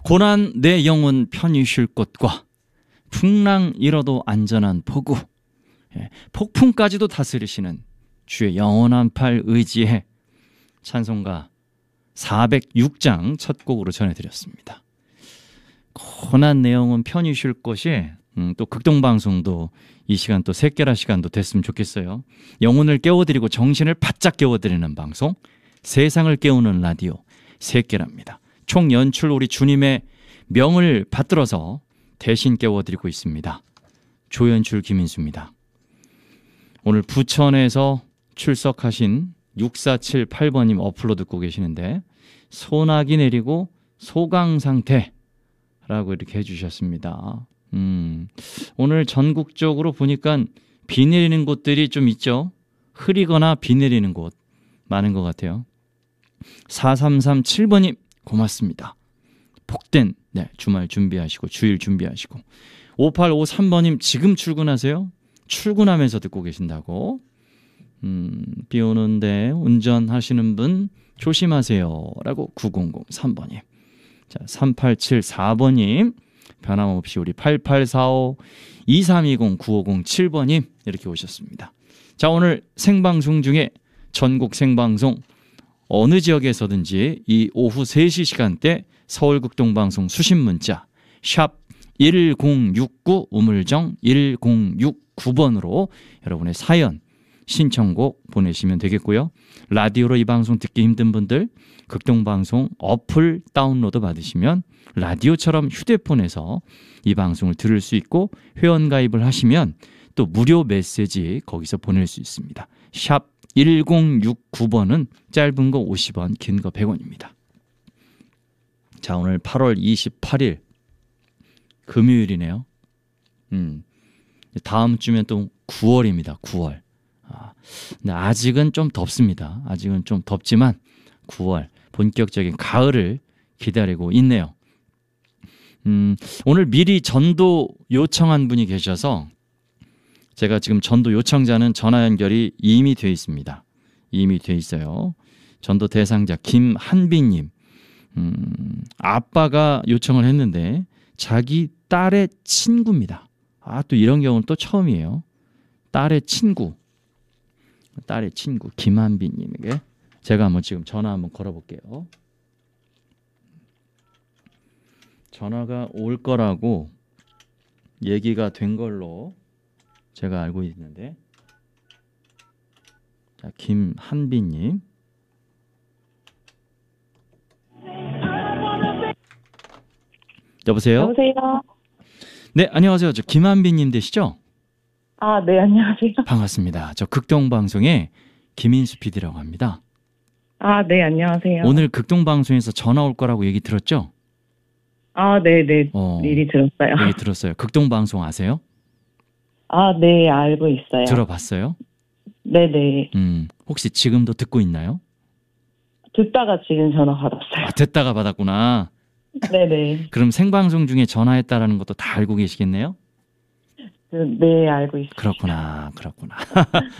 고난 내 영혼 편히 쉴 곳과 풍랑 잃어도 안전한 포구, 폭풍까지도 다스리시는 주의 영원한 팔 의지해 찬송가 406장 첫 곡으로 전해드렸습니다. 고난 내 영혼 편히 쉴 곳이 또 극동방송도 이 시간 또 새끼라 시간도 됐으면 좋겠어요. 영혼을 깨워드리고 정신을 바짝 깨워드리는 방송, 세상을 깨우는 라디오 새끼라입니다. 총 연출 우리 주님의 명을 받들어서 대신 깨워드리고 있습니다. 조연출 김인수입니다. 오늘 부천에서 출석하신 6478번님 어플로 듣고 계시는데 소나기 내리고 소강 상태라고 이렇게 해주셨습니다. 오늘 전국적으로 보니까 비 내리는 곳들이 좀 있죠. 흐리거나 비 내리는 곳 많은 것 같아요. 4337번님 고맙습니다. 복된 주말 준비하시고 주일 준비하시고 5853번님 지금 출근하세요? 출근하면서 듣고 계신다고. 비 오는데 운전하시는 분 조심하세요 라고 9003번님. 자, 3874번님 변함없이 우리 8845 2320 9507번님 이렇게 오셨습니다. 자, 오늘 생방송 중에 전국 생방송 어느 지역에서든지 이 오후 3시 시간대 서울극동방송 수신문자 샵 1069 우물정 1069번으로 여러분의 사연 신청곡 보내시면 되겠고요. 라디오로 이 방송 듣기 힘든 분들 극동방송 어플 다운로드 받으시면 라디오처럼 휴대폰에서 이 방송을 들을 수 있고 회원가입을 하시면 또 무료 메시지 거기서 보낼 수 있습니다. 샵 1069번은 짧은 거 50원, 긴 거 100원입니다. 자, 오늘 8월 28일 금요일이네요. 다음 주면 또 9월입니다. 9월. 근데 아직은 좀 덥습니다. 아직은 좀 덥지만 9월 본격적인 가을을 기다리고 있네요. 오늘 미리 전도 요청한 분이 계셔서 제가 지금 전도 요청자는 전화 연결이 이미 돼 있습니다. 이미 돼 있어요. 전도 대상자 김한빈님. 아빠가 요청을 했는데 자기 딸의 친구입니다. 또 이런 경우는 또 처음이에요. 딸의 친구 김한빈님에게 제가 한번 지금 전화 한번 걸어볼게요. 전화가 올 거라고 얘기가 된 걸로 제가 알고 있는데, 자, 김한빈님. 여보세요? 여보세요? 네, 안녕하세요. 저 김한빈님 되시죠? 네, 안녕하세요. 반갑습니다. 저 극동방송의 김인수 PD라고 합니다. 네, 안녕하세요. 오늘 극동방송에서 전화 올 거라고 얘기 들었죠? 네네. 미리 들었어요. 얘기 들었어요. 극동방송 아세요? 네, 알고 있어요. 들어봤어요? 네네. 혹시 지금도 듣고 있나요? 듣다가 지금 전화 받았어요. 듣다가 받았구나. 네네. 그럼 생방송 중에 전화했다라는 것도 다 알고 계시겠네요? 네, 알고 있습니다. 그렇구나.